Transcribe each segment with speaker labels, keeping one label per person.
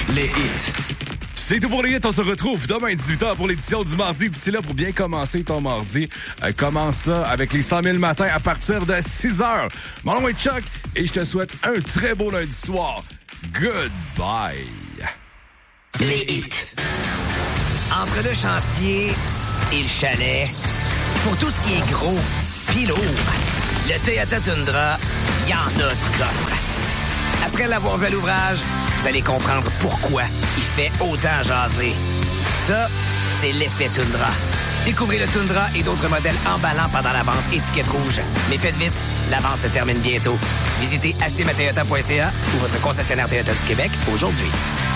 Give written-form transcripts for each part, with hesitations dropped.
Speaker 1: Les hits.
Speaker 2: C'est tout pour les hits. On se retrouve demain 18h pour l'édition du mardi. D'ici là, pour bien commencer ton mardi, commence ça avec les 100 000 matins à partir de 6h. Mon nom est Chuck et je te souhaite un très beau lundi soir. Goodbye.
Speaker 1: Les hits. Entre le chantier et le chalet, pour tout ce qui est gros pis lourd, le Toyota Tundra, y en a du coffre. Après l'avoir vu à l'ouvrage, vous allez comprendre pourquoi il fait autant jaser. Ça, c'est l'effet Tundra. Découvrez le Tundra et d'autres modèles emballants pendant la vente étiquette rouge. Mais faites vite, la vente se termine bientôt. Visitez achetezmatoyota.ca ou votre concessionnaire Toyota du Québec aujourd'hui.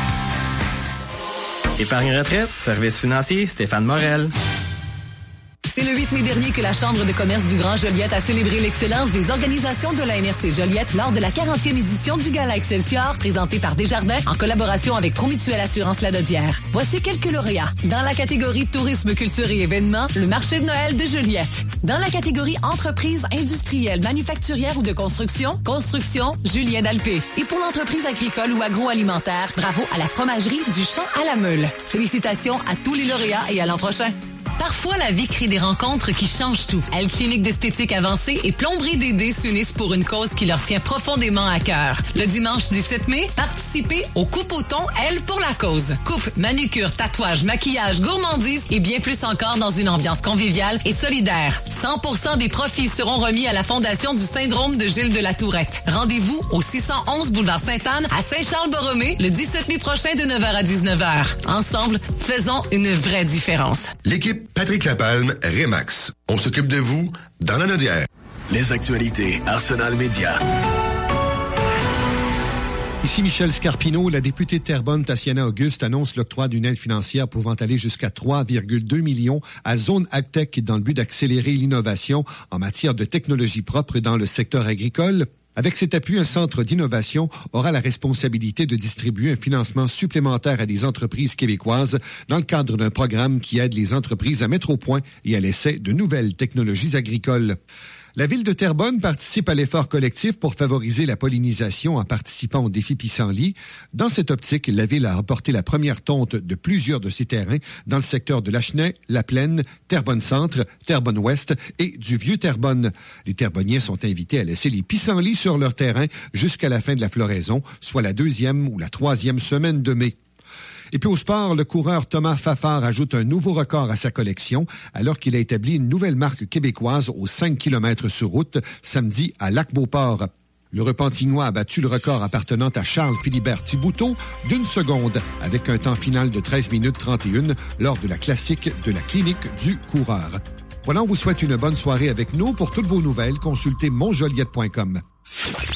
Speaker 3: Épargne retraite, service financier, Stéphane Morel.
Speaker 4: C'est le 8 mai dernier que la Chambre de commerce du Grand Joliette a célébré l'excellence des organisations de la MRC Joliette lors de la 40e édition du Gala Excelsior, présenté par Desjardins en collaboration avec Promutuelle Assurance Ladaudière. Voici quelques lauréats. Dans la catégorie Tourisme, Culture et Événements, le marché de Noël de Joliette. Dans la catégorie Entreprise industrielle, manufacturière ou de construction, Julien Dalpé. Et pour l'entreprise agricole ou agroalimentaire, bravo à la fromagerie du Champ à la Meule. Félicitations à tous les lauréats et à l'an prochain. Parfois, la vie crée des rencontres qui changent tout. Elle Clinique d'esthétique avancée et Plomberie DD s'unissent pour une cause qui leur tient profondément à cœur. Le dimanche 17 mai, participez au Coupe au thon, Elle pour la cause. Coupe, manucure, tatouage, maquillage, gourmandise et bien plus encore dans une ambiance conviviale et solidaire. 100% des profits seront remis à la Fondation du syndrome de Gilles de la Tourette. Rendez-vous au 611 boulevard Sainte-Anne à Saint-Charles-Borromée le 17 mai prochain de 9h à 19h. Ensemble, faisons une vraie différence.
Speaker 5: L'équipe Patrick Lapalme, Remax. On s'occupe de vous dans la Naudière.
Speaker 1: Les actualités Arsenal Média.
Speaker 6: Ici Michel Scarpino, la députée de Terrebonne, Tatiana Auguste, annonce l'octroi d'une aide financière pouvant aller jusqu'à 3,2 millions à Zone AgTech dans le but d'accélérer l'innovation en matière de technologie propre dans le secteur agricole. Avec cet appui, un centre d'innovation aura la responsabilité de distribuer un financement supplémentaire à des entreprises québécoises dans le cadre d'un programme qui aide les entreprises à mettre au point et à l'essai de nouvelles technologies agricoles. La ville de Terrebonne participe à l'effort collectif pour favoriser la pollinisation en participant au défi Pissenlit. Dans cette optique, la ville a remporté la première tonte de plusieurs de ses terrains dans le secteur de Lachenay, La Plaine, Terrebonne-Centre, Terrebonne-Ouest et du Vieux-Terrebonne. Les Terrebonniens sont invités à laisser les pissenlits sur leur terrain jusqu'à la fin de la floraison, soit la 2e ou la 3e semaine de mai. Et puis au sport, le coureur Thomas Fafard ajoute un nouveau record à sa collection alors qu'il a établi une nouvelle marque québécoise aux 5 km sur route samedi à Lac-Beauport. Le Repentignois a battu le record appartenant à Charles-Philibert Thibouteau d'1 seconde avec un temps final de 13 minutes 31 lors de la classique de la clinique du coureur. Voilà, on vous souhaite une bonne soirée avec nous. Pour toutes vos nouvelles, consultez monjoliette.com.